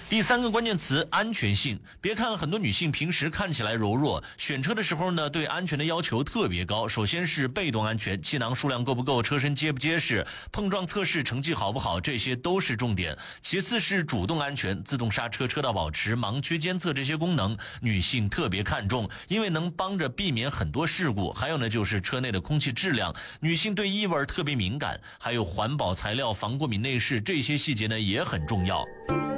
第3个关键词，安全性。别看很多女性平时看起来柔弱，选车的时候呢，对安全的要求特别高。首先是被动安全，气囊数量够不够，车身结不结实，碰撞测试成绩好不好，这些都是重点。其次是主动安全，自动刹车、车道保持、盲区监测这些功能，女性特别看重，因为能帮着避免很多事故。还有呢，就是车内的空气质量，女性对异味特别敏感，还有环保材料、防过敏内饰，这些细节呢也很重要。